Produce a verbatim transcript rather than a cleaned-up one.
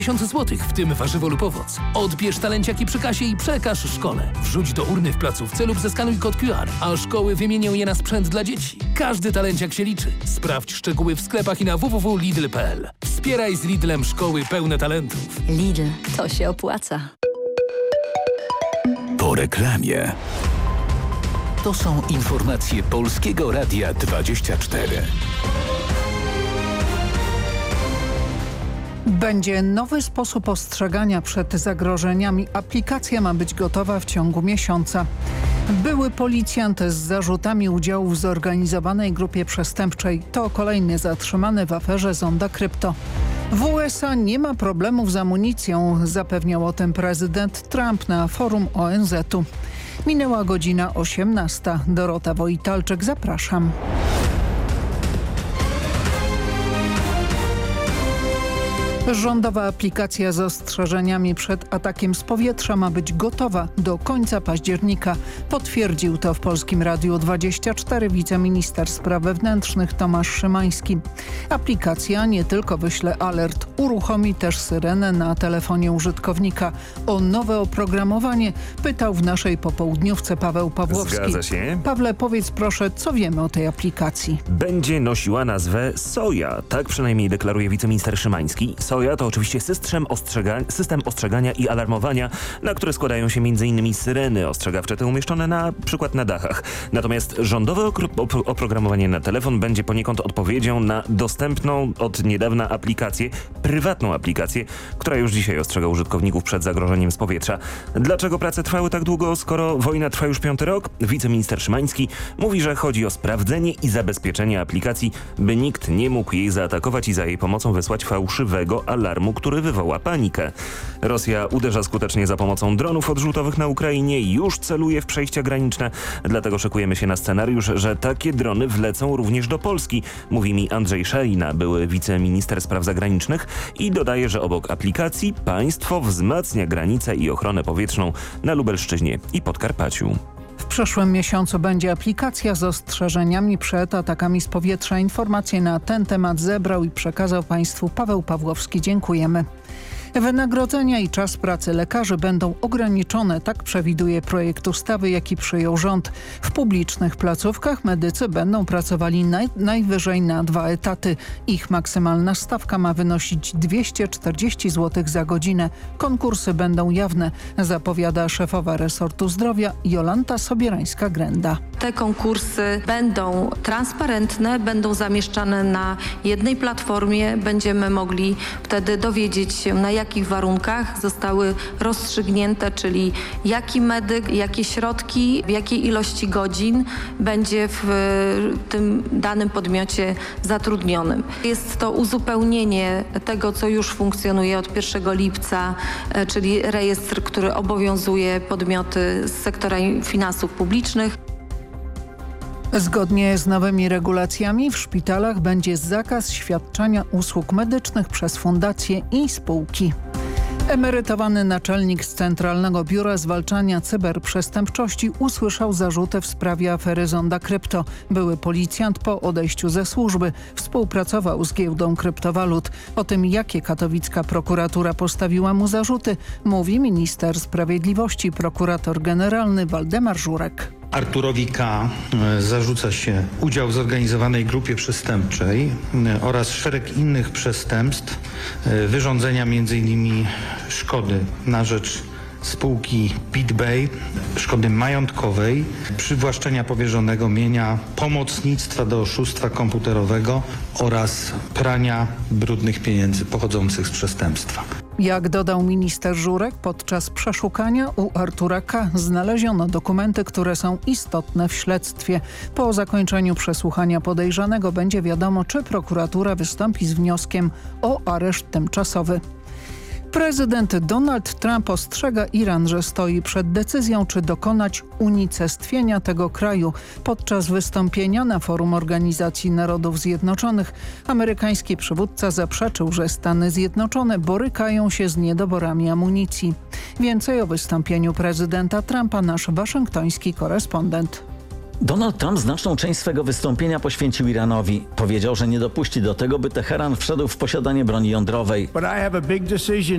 tysiąc złotych, w tym warzywo lub owoc. Odbierz talenciaki przy kasie i przekaż szkole. Wrzuć do urny w placówce lub zeskanuj kod Q R, a szkoły wymienią je na sprzęt dla dzieci. Każdy talenciak się liczy. Sprawdź szczegóły w sklepach i na w w w kropka lidl kropka p l. Wspieraj z Lidlem szkoły pełne talentów. Lidl, to się opłaca. Po reklamie. To są informacje Polskiego Radia dwadzieścia cztery. Będzie nowy sposób ostrzegania przed zagrożeniami. Aplikacja ma być gotowa w ciągu miesiąca. Były policjant z zarzutami udziału w zorganizowanej grupie przestępczej to kolejny zatrzymany w aferze Zonda Krypto. W U S A nie ma problemów z amunicją, zapewniał o tym prezydent Trump na forum O N Z u. Minęła godzina osiemnasta. Dorota Wojtalczyk, zapraszam. Rządowa aplikacja z ostrzeżeniami przed atakiem z powietrza ma być gotowa do końca października. Potwierdził to w Polskim Radiu dwadzieścia cztery wiceminister spraw wewnętrznych Tomasz Szymański. Aplikacja nie tylko wyśle alert, uruchomi też syrenę na telefonie użytkownika. O nowe oprogramowanie pytał w naszej popołudniówce Paweł Pawłowski. Zgadza się. Pawle, powiedz proszę, co wiemy o tej aplikacji? Będzie nosiła nazwę Soja. Tak przynajmniej deklaruje wiceminister Szymański. Soja to oczywiście system, ostrzega system ostrzegania i alarmowania, na które składają się między innymi syreny ostrzegawcze, te umieszczone na przykład na dachach. Natomiast rządowe oprogramowanie na telefon będzie poniekąd odpowiedzią na dostępną od niedawna aplikację, prywatną aplikację, która już dzisiaj ostrzega użytkowników przed zagrożeniem z powietrza. Dlaczego prace trwały tak długo, skoro wojna trwa już piąty rok? Wiceminister Szymański mówi, że chodzi o sprawdzenie i zabezpieczenie aplikacji, by nikt nie mógł jej zaatakować i za jej pomocą wysłać fałszywego alarmu, który wywoła panikę. Rosja uderza skutecznie za pomocą dronów odrzutowych na Ukrainie, już celuje w przejścia graniczne, dlatego szykujemy się na scenariusz, że takie drony wlecą również do Polski, mówi mi Andrzej Szalina, były wiceminister spraw zagranicznych i dodaje, że obok aplikacji państwo wzmacnia granicę i ochronę powietrzną na Lubelszczyźnie i Podkarpaciu. W przyszłym miesiącu będzie aplikacja z ostrzeżeniami przed atakami z powietrza. Informacje na ten temat zebrał i przekazał Państwu Paweł Pawłowski. Dziękujemy. Wynagrodzenia i czas pracy lekarzy będą ograniczone, tak przewiduje projekt ustawy, jaki przyjął rząd. W publicznych placówkach medycy będą pracowali naj, najwyżej na dwa etaty. Ich maksymalna stawka ma wynosić dwieście czterdzieści złotych za godzinę. Konkursy będą jawne, zapowiada szefowa resortu zdrowia Jolanta Sobierańska-Grenda. Te konkursy będą transparentne, będą zamieszczane na jednej platformie. Będziemy mogli wtedy dowiedzieć się, na jakich warunkach zostały rozstrzygnięte, czyli jaki medyk, jakie środki, w jakiej ilości godzin będzie w tym danym podmiocie zatrudnionym. Jest to uzupełnienie tego, co już funkcjonuje od pierwszego lipca, czyli rejestr, który obowiązuje podmioty z sektora finansów publicznych. Zgodnie z nowymi regulacjami w szpitalach będzie zakaz świadczenia usług medycznych przez fundacje i spółki. Emerytowany naczelnik z Centralnego Biura Zwalczania Cyberprzestępczości usłyszał zarzuty w sprawie afery Zonda Krypto. Były policjant po odejściu ze służby współpracował z giełdą kryptowalut. O tym, jakie katowicka prokuratura postawiła mu zarzuty, mówi minister sprawiedliwości, prokurator generalny Waldemar Żurek. Arturowi K. zarzuca się udział w zorganizowanej grupie przestępczej oraz szereg innych przestępstw, wyrządzenia między innymi szkody na rzecz spółki BitBay, szkody majątkowej, przywłaszczenia powierzonego mienia, pomocnictwa do oszustwa komputerowego oraz prania brudnych pieniędzy pochodzących z przestępstwa. Jak dodał minister Żurek, podczas przeszukania u Artura K. znaleziono dokumenty, które są istotne w śledztwie. Po zakończeniu przesłuchania podejrzanego będzie wiadomo, czy prokuratura wystąpi z wnioskiem o areszt tymczasowy. Prezydent Donald Trump ostrzega Iran, że stoi przed decyzją, czy dokonać unicestwienia tego kraju. Podczas wystąpienia na forum Organizacji Narodów Zjednoczonych amerykański przywódca zaprzeczył, że Stany Zjednoczone borykają się z niedoborami amunicji. Więcej o wystąpieniu prezydenta Trumpa nasz waszyngtoński korespondent. Donald Trump znaczną część swego wystąpienia poświęcił Iranowi. Powiedział, że nie dopuści do tego, by Teheran wszedł w posiadanie broni jądrowej.